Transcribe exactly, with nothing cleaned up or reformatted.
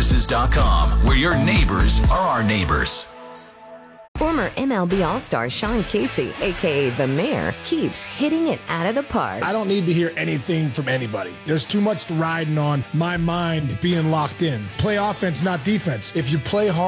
services dot com, where your neighbors are our neighbors. Former M L B All-Star Sean Casey, a k a. The Mayor, keeps hitting it out of the park. I don't need to hear anything from anybody. There's too much riding on my mind being locked in. Play offense, not defense. If you play hard,